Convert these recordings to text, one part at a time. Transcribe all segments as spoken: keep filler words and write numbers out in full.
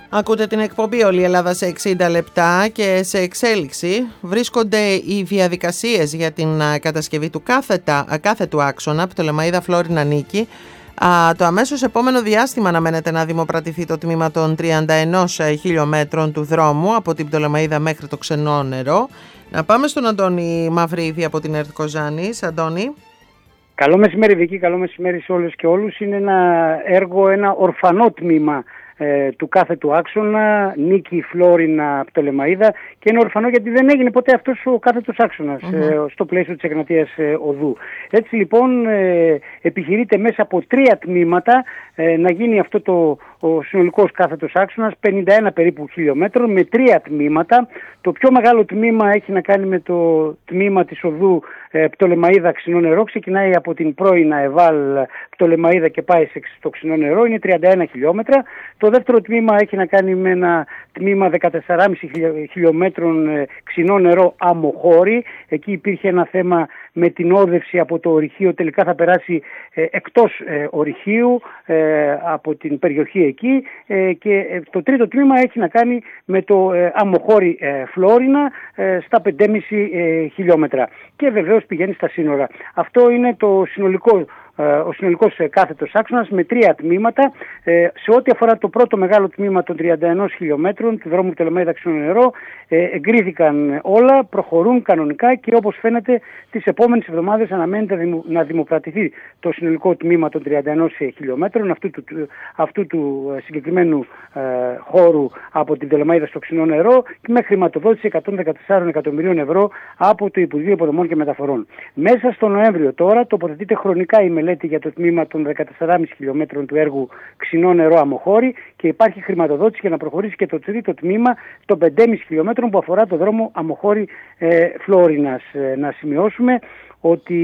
Ακούτε την εκπομπή «Όλη η Ελλάδα σε εξήντα λεπτά» και σε εξέλιξη βρίσκονται οι διαδικασίες για την κατασκευή του κάθετα, κάθετου άξονα Πτολεμαΐδα Φλόρινα Νίκη. Α, το αμέσως επόμενο διάστημα αναμένεται να δημοπρατηθεί το τμήμα των τριάντα ένα χιλιόμετρων του δρόμου από την Πτολεμαΐδα μέχρι το Ξενό Νερό. Να πάμε στον Αντώνη Μαυρίδη από την ΕΡΤ Κοζάνης. Αντώνη. Καλό μεσημέρι Βίκη, καλό μεσημέρι σε όλες και όλους. Είναι ένα έργο, ένα ορφανό τμήμα ε, του κάθετου άξονα, Νίκη Φλόρινα Πτολεμαΐδα, και είναι ορφανό γιατί δεν έγινε ποτέ αυτός ο κάθετος άξονας mm-hmm. ε, στο πλαίσιο της Εγνατίας ε, Οδού. Έτσι λοιπόν ε, επιχειρείται μέσα από τρία τμήματα ε, να γίνει αυτό το ο συνολικός κάθετος άξονας, πενήντα ένα περίπου χιλιόμετρων, με τρία τμήματα. Το πιο μεγάλο τμήμα έχει να κάνει με το τμήμα της οδού ε, Πτολεμαΐδα Ξινό Νερό. Ξεκινάει από την πρώην ΑΕΒΑΛ Πτολεμαΐδα και πάει στο Ξινό Νερό, είναι τριάντα ένα χιλιόμετρα. Το δεύτερο τμήμα έχει να κάνει με ένα τμήμα δεκατέσσερα κόμμα πέντε χιλιόμετρων ε, Ξινό Νερό Αμοχώρη. Εκεί υπήρχε ένα θέμα με την όδευση από το ορυχείο, τελικά θα περάσει ε, εκτός ε, ορυχείου ε, από την περιοχή εκεί ε, και ε, το τρίτο τμήμα έχει να κάνει με το ε, Αμοχώρη ε, Φλόρινα ε, στα πέντε κόμμα πέντε ε, χιλιόμετρα και βεβαίως πηγαίνει στα σύνορα. Αυτό είναι το συνολικό ο συνολικός κάθετος άξονας με τρία τμήματα. Σε ό,τι αφορά το πρώτο μεγάλο τμήμα των τριάντα ένα χιλιόμετρων του δρόμου Πτολεμαΐδα Ξινό Νερό, εγκρίθηκαν όλα, προχωρούν κανονικά και όπως φαίνεται τις επόμενες εβδομάδες αναμένεται να δημοπρατηθεί το συνολικό τμήμα των τριάντα ένα χιλιόμετρων αυτού του, αυτού του συγκεκριμένου ε, χώρου από την Πτολεμαΐδα στο Ξινό Νερό με χρηματοδότηση εκατόν δεκατέσσερα εκατομμυρίων ευρώ από το Υπουργείο Υποδομών και Μεταφορών. Μέσα στο Νοέμβριο τώρα τοποθετείται χρονικά η μελέτη για το τμήμα των δεκατέσσερα κόμμα πέντε χιλιόμετρων του έργου Ξινό Νερό Αμοχώρη και υπάρχει χρηματοδότηση για να προχωρήσει και το τρίτο τμήμα των πέντε κόμμα πέντε χιλιόμετρων που αφορά το δρόμο Αμοχώρη ε, Φλόρινας. Ε, να σημειώσουμε ότι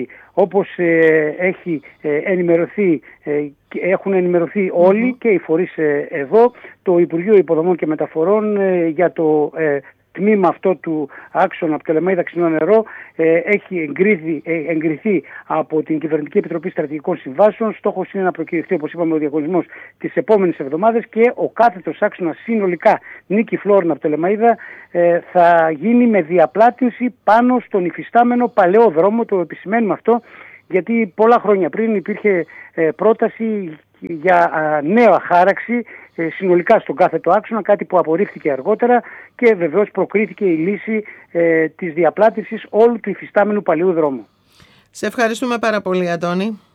όπως ε, έχει ε, ενημερωθεί, ε, έχουν ενημερωθεί όλοι mm-hmm. και οι φορείς ε, εδώ, το Υπουργείο Υποδομών και Μεταφορών ε, για το ε, τμήμα αυτό του άξονα Πτολεμαΐδα Ξινό Νερό ε, έχει εγκριθεί, ε, εγκριθεί από την Κυβερνητική Επιτροπή Στρατηγικών Συμβάσεων. Στόχος είναι να προκυρωθεί, όπως είπαμε, ο διαγωνισμός τις επόμενες εβδομάδες και ο κάθετος άξονας συνολικά Νίκη Φλόρινα Πτολεμαΐδα ε, θα γίνει με διαπλάτηση πάνω στον υφιστάμενο παλαιό δρόμο. Το επισημαίνουμε αυτό γιατί πολλά χρόνια πριν υπήρχε ε, πρόταση για α, νέα χάραξη ε, συνολικά στον κάθετο άξονα, κάτι που απορρίφθηκε αργότερα και βεβαίως προκρίθηκε η λύση ε, της διαπλάτησης όλου του υφιστάμενου παλαιού δρόμου. Σε ευχαριστούμε πάρα πολύ, Αντώνη.